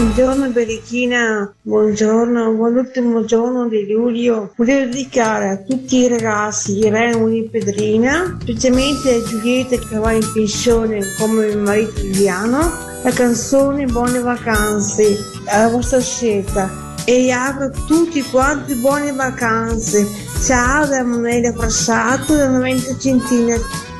Buongiorno Berichina, buongiorno, buon ultimo giorno di luglio. Volevo dedicare a tutti i ragazzi di Remo Pedrina, specialmente a Giulietta che va in pensione come mio marito Giuliano, la canzone Buone vacanze, alla vostra scelta. E gli auguro a tutti quanti buone vacanze. Ciao da Manuela Frassato da 90 centinaia.